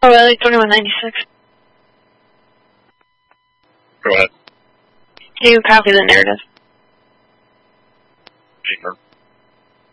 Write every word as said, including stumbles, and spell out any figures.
Oh, really? twenty-one ninety-six. Go ahead. Can you copy the narrative? Paper.